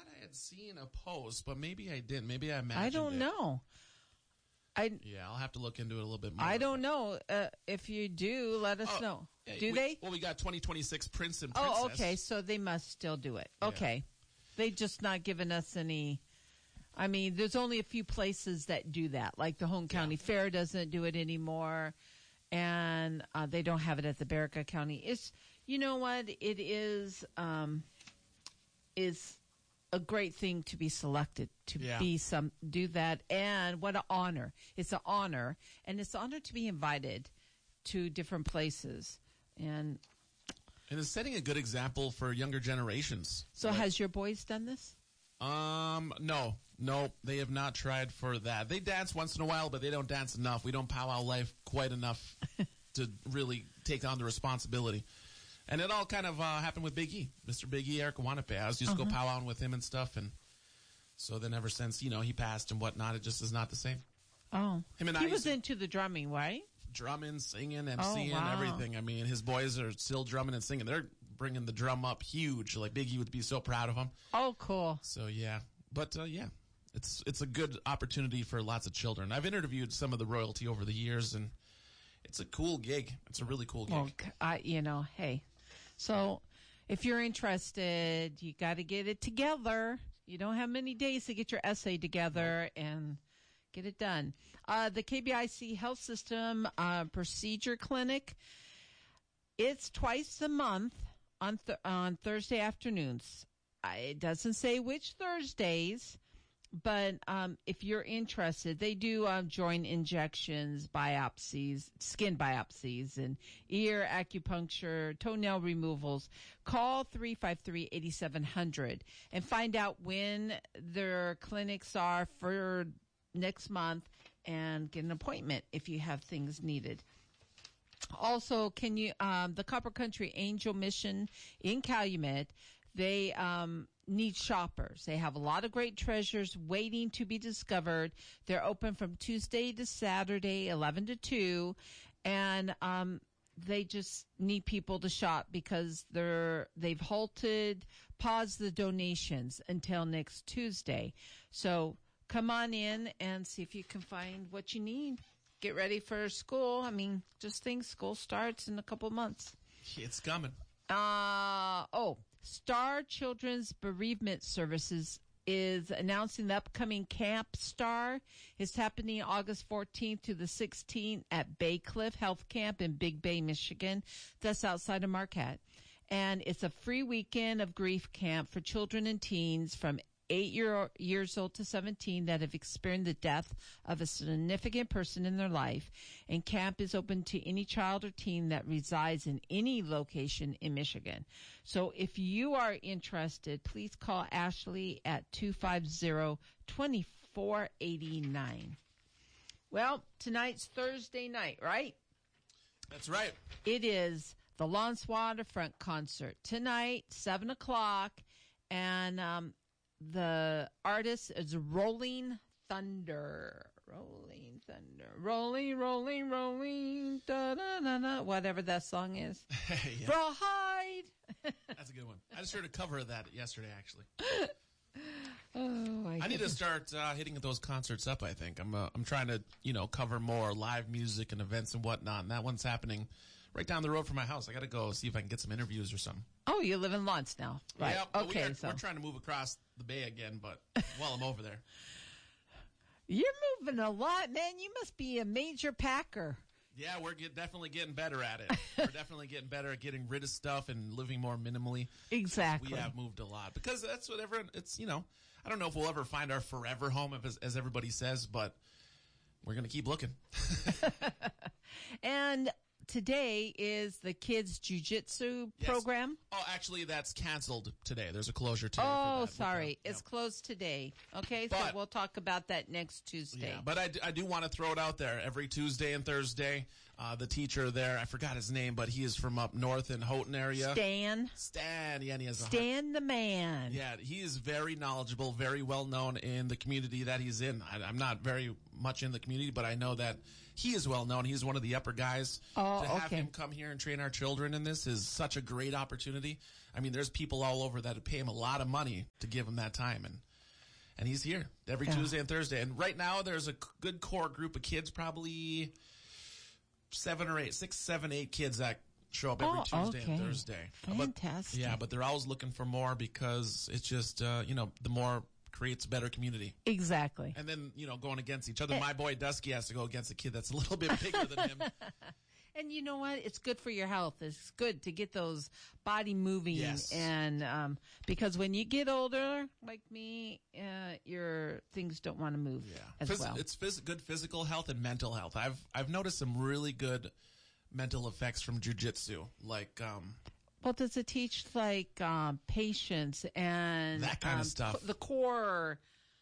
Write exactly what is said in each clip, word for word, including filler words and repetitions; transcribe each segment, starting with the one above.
thought I had seen a post, but maybe I didn't. Maybe I imagined I don't it. know. I Yeah, I'll have to look into it a little bit more. I don't know. Uh, if you do, let us Oh, know. yeah, Do we, they? Well, we got twenty twenty-six Prince and Princess. Oh, okay. So they must still do it. Yeah. Okay. They just not giving us any. I mean, there's only a few places that do that. Like the Home County Yeah. Fair doesn't do it anymore. And uh, they don't have it at the Baraga County. It's, you know what? It is, um, is a great thing to be selected to Yeah. be some, do that. And what an honor. It's an honor. And it's an honor to be invited to different places. And And it's setting a good example for younger generations. so Like, has your boys done this? Um, no, no, they have not tried for that. They dance once in a while, but they don't dance enough. We don't powwow life quite enough to really take on the responsibility. And it all kind of uh, happened with Big E, Mister Big E, Eric Wanape. I was used to go powwowing with him and stuff, and so then ever since, you know, he passed and whatnot, it just is not the same. Oh. Him and he I was used to- into the drumming, right? Drumming, singing, emceeing, Oh, wow. everything. I mean, his boys are still drumming and singing. They're bringing the drum up huge. Like Big E would be so proud of him. Oh, cool. So yeah, but uh, yeah, it's it's a good opportunity for lots of children. I've interviewed some of the royalty over the years, and it's a cool gig. It's a really cool gig. Well, c- I, you know, hey. So if you're interested, you got to get it together. You don't have many days to get your essay together and get it done. Uh, the K B I C Health System uh, Procedure Clinic, it's twice a month on th- on Thursday afternoons. Uh, it doesn't say which Thursdays, but um, if you're interested, they do um, joint injections, biopsies, skin biopsies, and ear acupuncture, toenail removals. Call three five three, eight seven zero zero and find out when their clinics are for next month and get an appointment if you have things needed. Also, can you, um, the Copper Country Angel Mission in Calumet, they, um, need shoppers. They have a lot of great treasures waiting to be discovered. They're open from Tuesday to Saturday, eleven to two. And, um, they just need people to shop because they're, they've halted, paused the donations until next Tuesday. So come on in and see if you can find what you need. Get ready for school. I mean, just think school starts in a couple of months. It's coming. Uh, oh, Star Children's Bereavement Services is announcing the upcoming Camp Star. It's happening August fourteenth to the sixteenth at Bay Cliff Health Camp in Big Bay, Michigan. That's outside of Marquette. And it's a free weekend of grief camp for children and teens from eight year, years old to seventeen that have experienced the death of a significant person in their life. And camp is open to any child or teen that resides in any location in Michigan. So if you are interested, please call Ashley at two five zero, two four eight nine. Well, tonight's Thursday night, right? That's right. It is the Lawrence Waterfront concert tonight, seven o'clock. And, um, the artist is Rolling Thunder. Rolling Thunder. Rolling, rolling, rolling. Da, da, da, da. Whatever that song is. Yeah. Rawhide. That's a good one. I just heard a cover of that yesterday, actually. Oh, my I need to start uh, hitting those concerts up, I think. I'm uh, I'm trying to, you know, cover more live music and events and whatnot. And that one's happening right down the road from my house. I got to go see if I can get some interviews or something. Oh, you live in Lawrence now. Right. Yeah, but okay. we are, so we're trying to move across the bay again, but while I'm over there. you're moving a lot, man. You must be a major packer. Yeah, we're get, definitely getting better at it. We're definitely getting better at getting rid of stuff and living more minimally. Exactly. We have moved a lot because that's what everyone, it's, you know, I don't know if we'll ever find our forever home, as, as everybody says, but we're going to keep looking. And today is the kids' jiu-jitsu Yes. program. Oh, actually, that's canceled today. There's a closure today. Oh, for that. sorry. Yeah. It's closed today. Okay, But- so we'll talk about that next Tuesday. Yeah, but I, d- I do want to throw it out there. Every Tuesday and Thursday, Uh, the teacher there, I forgot his name, but he is from up north in Houghton area. Stan. Stan, yeah, and he has a Stan heart. the man. Yeah, he is very knowledgeable, very well known in the community that he's in. I, I'm not very much in the community, but I know that he is well known. He's one of the upper guys. Oh, to have okay. him come here and train our children in this is such a great opportunity. I mean, there's people all over that pay him a lot of money to give him that time, and and he's here every Yeah. Tuesday and Thursday. And right now, there's a good core group of kids, probably seven or eight, six, seven, eight kids that show up every Oh, Tuesday okay. and Thursday. Fantastic. But, yeah, but they're always looking for more because it's just, uh, you know, the more creates a better community. Exactly. And then, you know, going against each other. My boy Dusky has to go against a kid that's a little bit bigger than him. And you know what? It's good for your health. It's good to get those body moving. Yes. And um, because when you get older, like me, uh, your things don't want to move Yeah. as Phys- well. It's phys- good physical health and mental health. I've I've noticed some really good mental effects from jiu-jitsu. Like, um, Well, does it teach like um, patience and That kind of um, stuff. co- the core?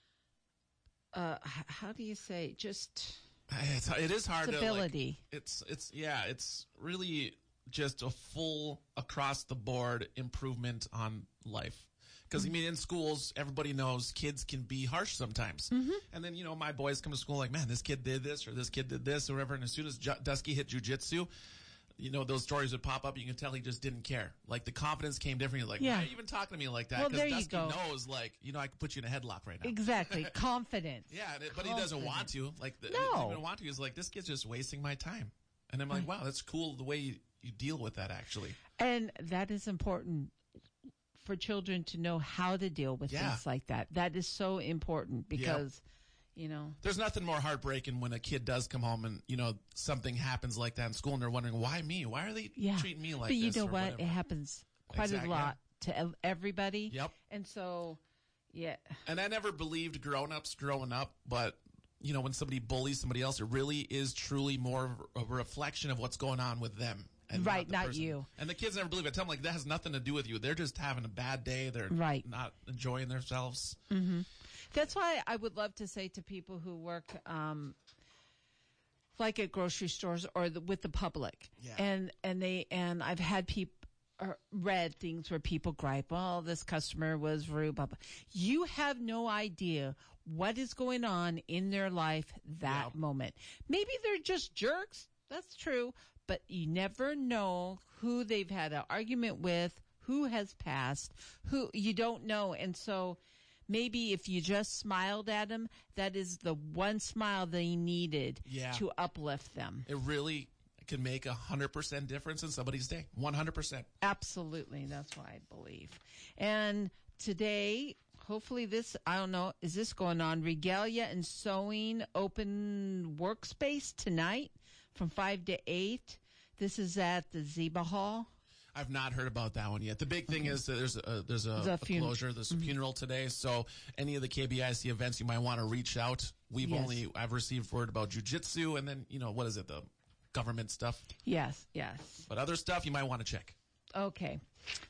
Uh, h- how do you say? Just it's, it is hard to, like, stability. it's it's yeah, it's really just a full across the board improvement on life. Because I mean, in schools, everybody knows kids can be harsh sometimes. Mm-hmm. And then you know, my boys come to school like, man, this kid did this or this kid did this or whatever. And as soon as Ju- Dusky hit jujitsu, you know, those stories would pop up. You can tell he just didn't care. Like the confidence came different. He's like, Yeah. why are you even talking to me like that? Well, Because there you Dusky go. knows, like, you know, I could put you in a headlock right now. Exactly. Confidence. Yeah, and it, but he doesn't want to. Like, the, No. he doesn't want to. He's like, this kid's just wasting my time. And I'm like, wow, that's cool the way you, you deal with that, actually. And that is important for children to know how to deal with Yeah. things like that. That is so important because, you know, There's nothing more heartbreaking when a kid does come home and, you know, something happens like that in school and they're wondering, why me? Why are they yeah. treating me like but you this? know or what? whatever? It happens quite Exact- a lot to ev- everybody. Yep. And so, yeah. And I never believed grown-ups growing up, but, you know, when somebody bullies somebody else, it really is truly more of a reflection of what's going on with them. And Right, the not person. you. And the kids never believe it. Tell them, like, that has nothing to do with you. They're just having a bad day. They're Right. not enjoying themselves. That's why I would love to say to people who work, um, like at grocery stores or the, with the public, Yeah. and and they and I've had people read things where people gripe, "Oh, this customer was rude." Blah, blah. You have no idea what is going on in their life that Yep. moment. Maybe they're just jerks. That's true, but you never know who they've had an argument with, who has passed, who you don't know, and so. Maybe if you just smiled at them, that is the one smile they needed Yeah. to uplift them. It really can make a hundred percent difference in somebody's day. One hundred percent. Absolutely. That's what I believe. And today, hopefully this, I don't know, is this going on? Regalia and Sewing open workspace tonight from five to eight. This is at the Zeba Hall. I've not heard about that one yet. The big thing is that there's a, there's a, There's a a fun- closure. There's a funeral today. So any of the K B I C events, you might want to reach out. We've Yes. only, I've received word about jujitsu and then, you know, what is it? The government stuff. Yes, yes. But other stuff you might want to check. Okay.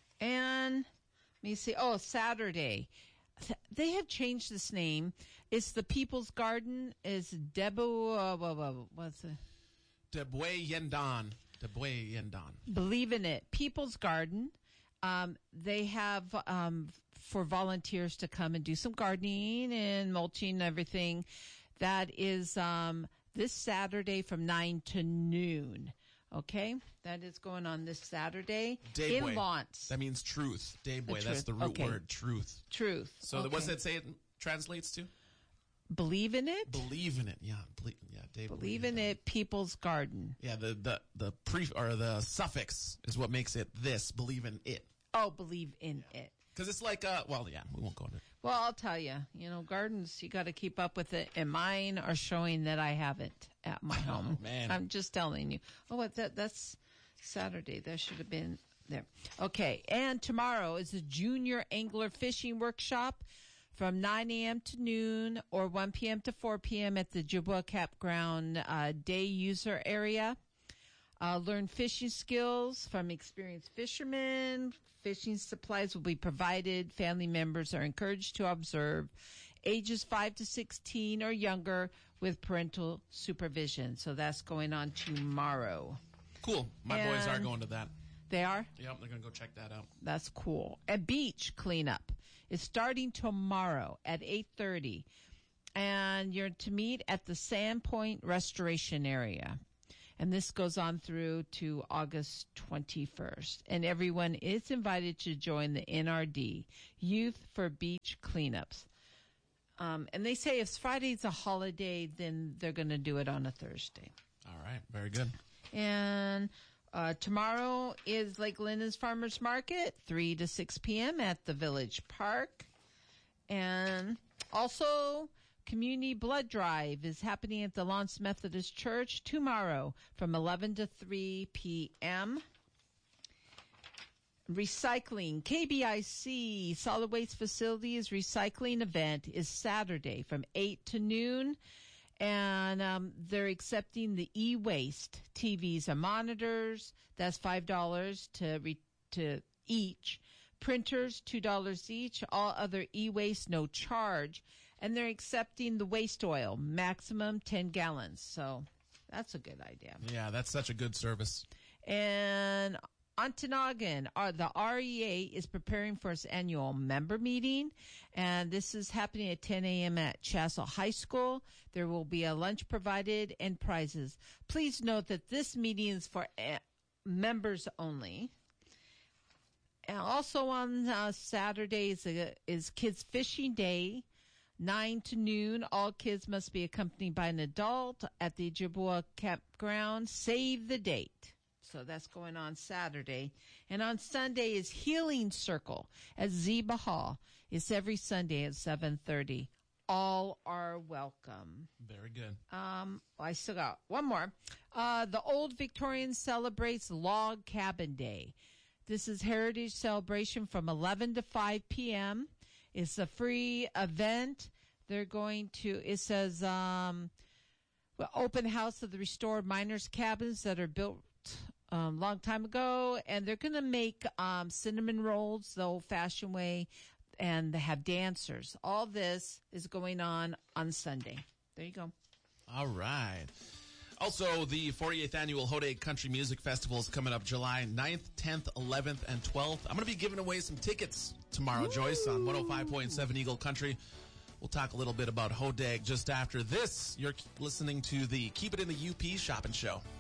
And let me see. Oh, Saturday. Th- They have changed this name. It's the People's Garden. Is Debu, uh, wha- wha- what's it? Debwe Yendan. Debwe Yendan. Believe in it. People's Garden. Um, they have um, for volunteers to come and do some gardening and mulching and everything. That is um, this Saturday from nine to noon. Okay? That is going on this Saturday Debwe. in Lawrence. That means truth. Debwe. The That's truth. the root Okay. word. Truth. Truth. So okay. what's that say it translates to? Believe in it? Believe in it. Yeah. Ble- yeah. Debwe Believe in Yendan. it, People's Garden. Yeah. The, the, the pre or the suffix is what makes it this. Believe in it. Oh, believe in it. Because it's like, uh, well, yeah, we won't go into it. Well, I'll tell you, you know, gardens, you got to keep up with it. And mine are showing that I haven't at my home. man. I'm just telling you. Oh, what that? That's Saturday. That should have been there. Okay. And tomorrow is the Junior Angler Fishing Workshop from nine a.m. to noon or one p.m. to four p.m. at the Jabua Campground uh, Day User Area. Uh, learn fishing skills from experienced fishermen. Fishing supplies will be provided. Family members are encouraged to observe ages five to sixteen or younger with parental supervision. So that's going on tomorrow. Cool. My And boys are going to that. They are? Yep, they're going to go check that out. That's cool. A beach cleanup is starting tomorrow at eight thirty. And you're to meet at the Sandpoint Restoration Area. And this goes on through to August twenty-first. And everyone is invited to join the N R D, Youth for Beach Cleanups. Um, and they say if Friday's a holiday, then they're going to do it on a Thursday. All right, very good. And uh, tomorrow is Lake Linden's Farmers Market, three to six p.m. at the Village Park. And also, Community Blood Drive is happening at the Lance Methodist Church tomorrow from eleven to three p.m. Recycling, K B I C Solid Waste Facilities Recycling Event is Saturday from eight to noon. And um, they're accepting the e-waste T Vs and monitors. That's five dollars to re- to each. Printers, two dollars each. All other e-waste, no charge. And they're accepting the waste oil, maximum ten gallons. So that's a good idea. Yeah, that's such a good service. And Ontonagon, uh, the R E A is preparing for its annual member meeting, and this is happening at ten a.m. at Chassell High School. There will be a lunch provided and prizes. Please note that this meeting is for uh, members only. And also on uh, Saturdays uh, is Kids Fishing Day, nine to noon. All kids must be accompanied by an adult at the Ojibwa Campground. Save the date. So that's going on Saturday. And on Sunday is Healing Circle at Zeba Hall. It's every Sunday at seven thirty. All are welcome. Very good. Um, I still got one more. Uh, the Old Victorian celebrates Log Cabin Day. This is Heritage Celebration from eleven to five p.m. It's a free event. They're going to, it says, um, well, open house of the restored miners' cabins that are built a um, long time ago, and they're going to make um, cinnamon rolls the old-fashioned way, and they have dancers. All this is going on on Sunday. There you go. All right. Also, the forty-eighth Annual Hodag Country Music Festival is coming up July ninth, tenth, eleventh, and twelfth. I'm going to be giving away some tickets tomorrow, Ooh. Joyce, on one oh five point seven Eagle Country. We'll talk a little bit about Hodag just after this. You're listening to the Keep It in the U P Shopping Show.